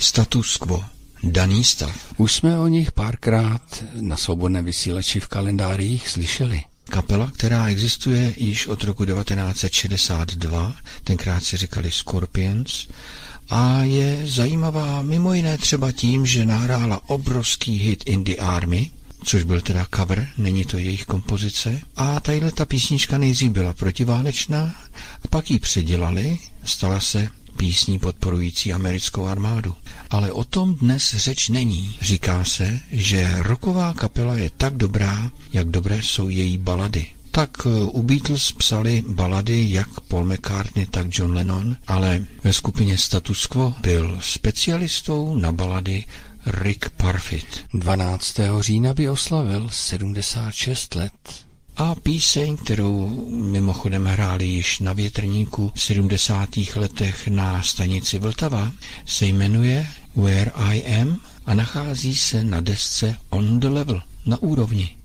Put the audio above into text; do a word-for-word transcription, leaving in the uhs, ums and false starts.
Status quo, daný stav. Už jsme o nich párkrát na Svobodném vysílači v kalendářích slyšeli. Kapela, která existuje již od roku devatenáct set šedesát dva, tenkrát si říkali Scorpions, a je zajímavá mimo jiné třeba tím, že nahrála obrovský hit In the Army, což byl teda cover, není to jejich kompozice. A tadyhle ta písnička nejdřív byla protiválečná, a pak ji předělali, stala se písní podporující americkou armádu. Ale o tom dnes řeč není. Říká se, že rocková kapela je tak dobrá, jak dobré jsou její balady. Tak u Beatles psali balady jak Paul McCartney, tak John Lennon, ale ve skupině Status Quo byl specialistou na balady Rick Parfitt. dvanáctého října by oslavil sedmdesát šest let. A píseň, kterou mimochodem hráli již na Větrníku v sedmdesátých letech na stanici Vltava, se jmenuje Where I Am a nachází se na desce On the Level, na úrovni.